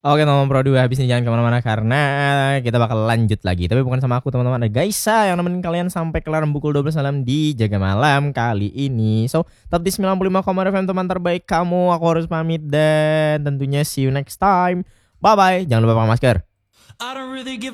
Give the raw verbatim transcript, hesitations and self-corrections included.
Oke teman-teman Pro dua, habis ini jangan kemana-mana karena kita bakal lanjut lagi. Tapi bukan sama aku teman-teman, ada Gaisa yang nemenin kalian sampai kelar pukul dua belas malam di Jaga Malam kali ini. So, tetap di sembilan puluh lima koma nol F M teman terbaik kamu. Aku harus pamit dan tentunya see you next time. Bye-bye, jangan lupa pakai masker.